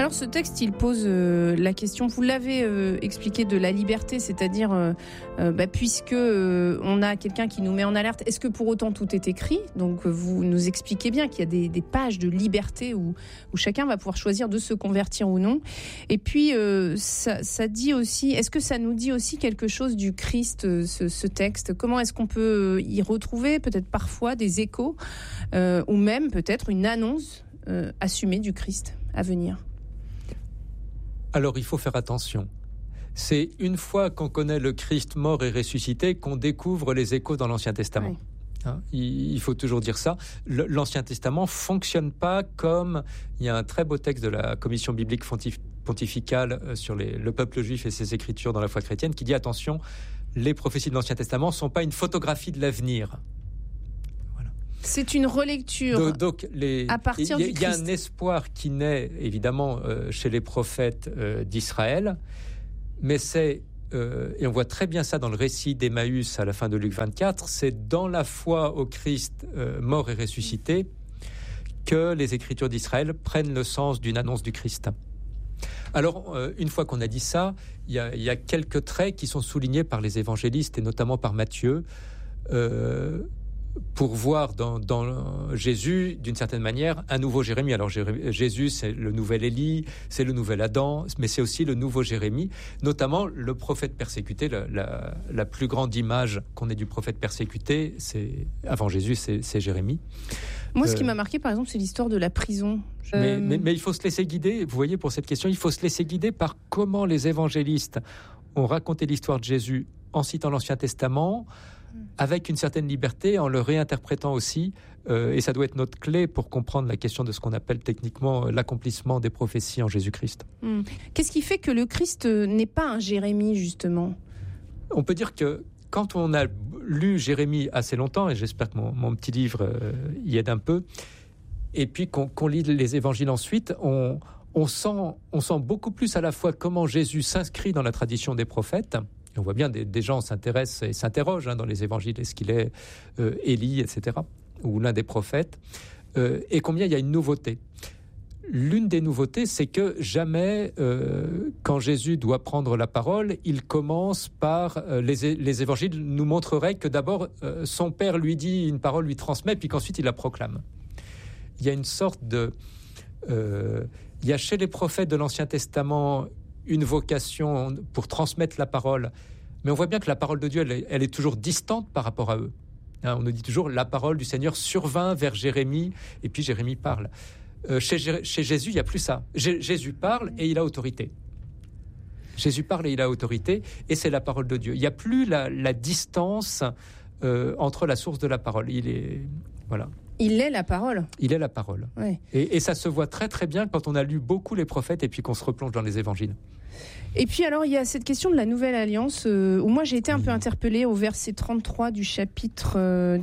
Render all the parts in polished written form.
Alors ce texte, il pose la question, vous l'avez expliqué, de la liberté, c'est-à-dire puisque on a quelqu'un qui nous met en alerte, est-ce que pour autant tout est écrit ? Donc vous nous expliquez bien qu'il y a des pages de liberté où chacun va pouvoir choisir de se convertir ou non. Et puis ça dit aussi, est-ce que ça nous dit aussi quelque chose du Christ, ce texte ? Comment est-ce qu'on peut y retrouver peut-être parfois des échos ou même peut-être une annonce assumée du Christ à venir ? Alors il faut faire attention. C'est une fois qu'on connaît le Christ mort et ressuscité qu'on découvre les échos dans l'Ancien Testament. Oui. Il faut toujours dire ça. L'Ancien Testament fonctionne pas comme... Il y a un très beau texte de la Commission biblique pontificale sur le peuple juif et ses écritures dans la foi chrétienne qui dit attention, les prophéties de l'Ancien Testament ne sont pas une photographie de l'avenir. C'est une relecture à partir du Christ. Il y a un espoir qui naît évidemment chez les prophètes d'Israël, mais c'est, et on voit très bien ça dans le récit d'Emmaüs à la fin de Luc 24, c'est dans la foi au Christ mort et ressuscité que les Écritures d'Israël prennent le sens d'une annonce du Christ. Alors, une fois qu'on a dit ça, il y a quelques traits qui sont soulignés par les évangélistes et notamment par Matthieu, pour voir dans Jésus, d'une certaine manière, un nouveau Jérémie. Alors Jésus, c'est le nouvel Élie, c'est le nouvel Adam, mais c'est aussi le nouveau Jérémie, notamment le prophète persécuté. La plus grande image qu'on ait du prophète persécuté, c'est, avant Jésus, c'est Jérémie. Moi, ce qui m'a marqué, par exemple, c'est l'histoire de la prison. Mais il faut se laisser guider, vous voyez, pour cette question, il faut se laisser guider par comment les évangélistes ont raconté l'histoire de Jésus en citant l'Ancien Testament, avec une certaine liberté, en le réinterprétant aussi, et ça doit être notre clé pour comprendre la question de ce qu'on appelle techniquement l'accomplissement des prophéties en Jésus-Christ. Qu'est-ce qui fait que le Christ n'est pas un Jérémie, justement ? On peut dire que quand on a lu Jérémie assez longtemps, et j'espère que mon petit livre y aide un peu, et puis qu'on lit les évangiles ensuite, on sent beaucoup plus à la fois comment Jésus s'inscrit dans la tradition des prophètes. Et on voit bien des gens s'intéressent et s'interrogent dans les évangiles, est-ce qu'il est Élie, etc., ou l'un des prophètes, et combien il y a une nouveauté. L'une des nouveautés, c'est que jamais, quand Jésus doit prendre la parole, il commence par... les évangiles nous montreraient que d'abord, son Père lui dit une parole, lui transmet, puis qu'ensuite il la proclame. Il y a une sorte de... il y a chez les prophètes de l'Ancien Testament une vocation pour transmettre la parole, mais on voit bien que la parole de Dieu, elle est toujours distante par rapport à eux. On nous dit toujours la parole du Seigneur survint vers Jérémie, et puis Jérémie parle. Chez Jésus, il n'y a plus ça. Jésus parle et il a autorité. Jésus parle et il a autorité, et c'est la parole de Dieu. Il n'y a plus la distance entre la source de la parole. Il est la parole. Il est la parole. Ouais. Et ça se voit très très bien quand on a lu beaucoup les prophètes et puis qu'on se replonge dans les évangiles. Et puis alors il y a cette question de la nouvelle alliance où moi j'ai été un peu interpellée au verset 33 du chapitre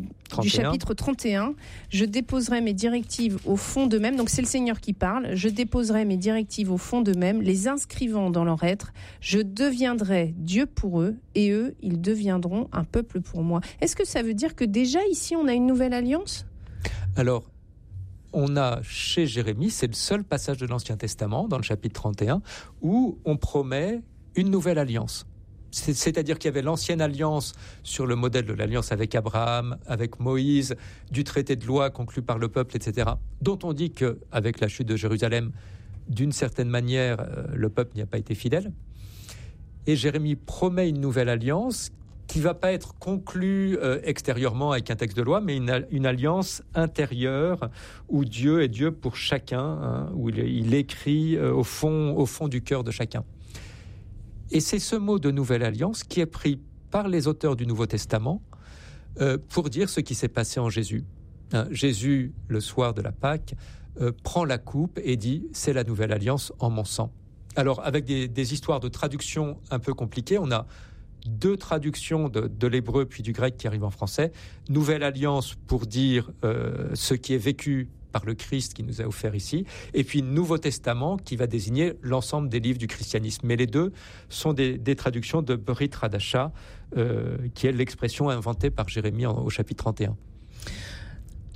31. Je déposerai mes directives au fond d'eux-mêmes. Donc c'est le Seigneur qui parle. Je déposerai mes directives au fond d'eux-mêmes, les inscrivant dans leur être. Je deviendrai Dieu pour eux et eux, ils deviendront un peuple pour moi. Est-ce que ça veut dire que déjà ici on a une nouvelle alliance ? Alors, on a chez Jérémie, c'est le seul passage de l'Ancien Testament, dans le chapitre 31, où on promet une nouvelle alliance. C'est-à-dire qu'il y avait l'ancienne alliance sur le modèle de l'alliance avec Abraham, avec Moïse, du traité de loi conclu par le peuple, etc., dont on dit qu'avec la chute de Jérusalem, d'une certaine manière, le peuple n'y a pas été fidèle. Et Jérémie promet une nouvelle alliance qui ne va pas être conclue extérieurement avec un texte de loi, mais une alliance intérieure où Dieu est Dieu pour chacun, où il écrit au fond du cœur de chacun. Et c'est ce mot de nouvelle alliance qui est pris par les auteurs du Nouveau Testament pour dire ce qui s'est passé en Jésus. Jésus, le soir de la Pâque, prend la coupe et dit « c'est la nouvelle alliance en mon sang ». Alors, avec des histoires de traduction un peu compliquées, on a 2 traductions de l'hébreu puis du grec qui arrivent en français. Nouvelle alliance pour dire ce qui est vécu par le Christ qui nous a offert ici, et puis Nouveau Testament qui va désigner l'ensemble des livres du christianisme. Mais les 2 sont des traductions de Brit Hadasha, qui est l'expression inventée par Jérémie au chapitre 31.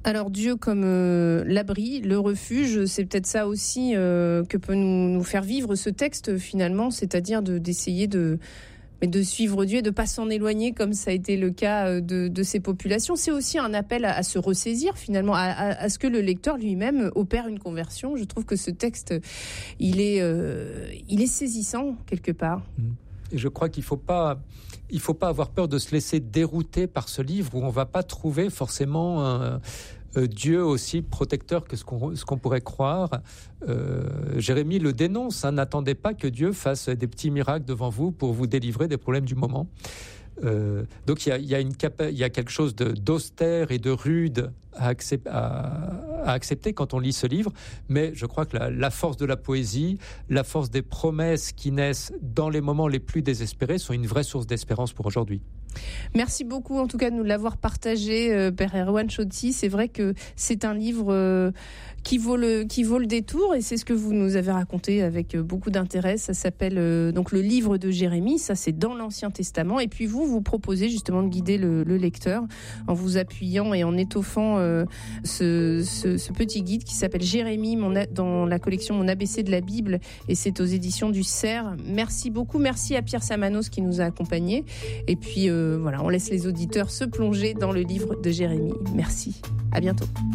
Alors Dieu comme l'abri, le refuge, c'est peut-être ça aussi que peut nous faire vivre ce texte finalement, c'est-à-dire d'essayer de suivre Dieu et de ne pas s'en éloigner comme ça a été le cas de ces populations. C'est aussi un appel à se ressaisir finalement, à ce que le lecteur lui-même opère une conversion. Je trouve que ce texte, il est saisissant quelque part. Et je crois qu'il faut pas avoir peur de se laisser dérouter par ce livre où on ne va pas trouver forcément Dieu aussi protecteur que ce qu'on pourrait croire. Jérémie le dénonce, n'attendez pas que Dieu fasse des petits miracles devant vous pour vous délivrer des problèmes du moment. Donc il y a quelque chose d'austère et de rude à accepter quand on lit ce livre, mais je crois que la force de la poésie, la force des promesses qui naissent dans les moments les plus désespérés sont une vraie source d'espérance pour aujourd'hui. Merci beaucoup en tout cas de nous l'avoir partagé, Père Erwan Chotti. C'est vrai que c'est un livre qui vaut le détour et c'est ce que vous nous avez raconté avec beaucoup d'intérêt. Ça s'appelle donc le livre de Jérémie, ça c'est dans l'Ancien Testament, et puis vous proposez justement de guider le lecteur en vous appuyant et en étoffant ce petit guide qui s'appelle Jérémie dans la collection Mon ABC de la Bible, et c'est aux éditions du Cerf. Merci beaucoup, merci à Pierre Samanos qui nous a accompagnés, et puis voilà, on laisse les auditeurs se plonger dans le livre de Jérémie. Merci, à bientôt.